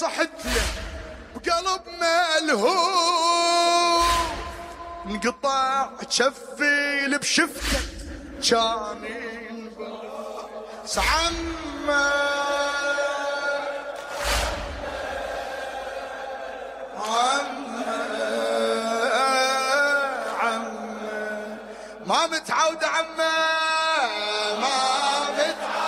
رحت له بقلب ملهوف، انقطع جفي بشفته كان الباس عمه ما متعود عمه، ما متعود